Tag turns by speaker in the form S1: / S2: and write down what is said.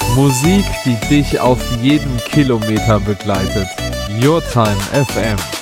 S1: Musik, die dich auf jedem Kilometer begleitet. Your Time FM.